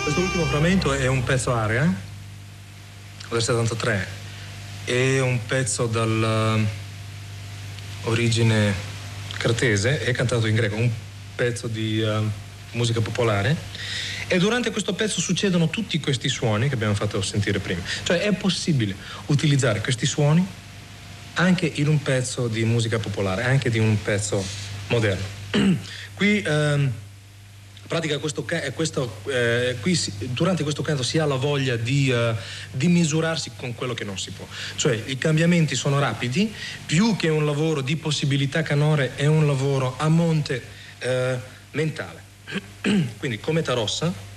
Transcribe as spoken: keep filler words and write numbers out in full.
Questo ultimo frammento è un pezzo aria del settantatré, è un pezzo dall'origine cartese, è cantato in greco, un pezzo di uh, musica popolare, e durante questo pezzo succedono tutti questi suoni che abbiamo fatto sentire prima. Cioè è possibile utilizzare questi suoni anche in un pezzo di musica popolare, anche di un pezzo moderno. Qui um, pratica questo, questo eh, qui si, durante questo canto si ha la voglia di, uh, di misurarsi con quello che non si può, cioè i cambiamenti sono rapidi, più che un lavoro di possibilità canore è un lavoro a monte eh, mentale. Quindi Cometa Rossa